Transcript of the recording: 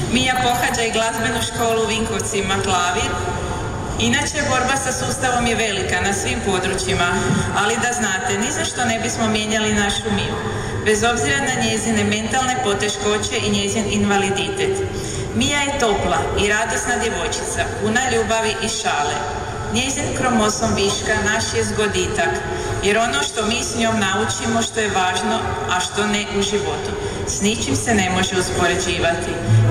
Mija pohađa i glazbenu školu u Vinkovcima Klavir. Inače, borba sa sustavom je velika na svim područjima, ali da znate, ni za što ne bismo mijenjali našu Miju, bez obzira na njezine mentalne poteškoće i njezin invaliditet. Mija je topla i radosna djevojčica, puna ljubavi i šale. Njezin kromosom viška naš je zgoditak, jer ono što mi s njom naučimo što je važno, a što ne u životu, s ničim se ne može uspoređivati.